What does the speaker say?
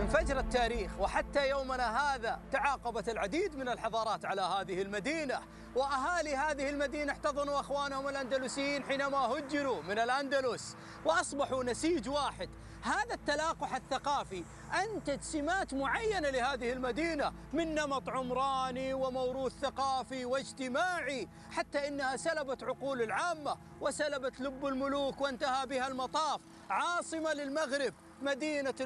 من فجر التاريخ وحتى يومنا هذا تعاقبت العديد من الحضارات على هذه المدينة، وأهالي هذه المدينة احتضنوا أخوانهم الأندلسيين حينما هجروا من الأندلس وأصبحوا نسيج واحد. هذا التلاقح الثقافي أنتج سمات معينة لهذه المدينة من نمط عمراني وموروث ثقافي واجتماعي، حتى إنها سلبت عقول العامة وسلبت لب الملوك وانتهى بها المطاف. عاصمة للمغرب، مدينة